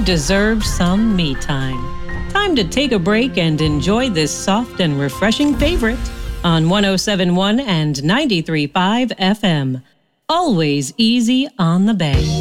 deserve some me time. Time to take a break and enjoy this soft and refreshing favorite on 107.1 and 93.5 FM. Always easy on the Bay.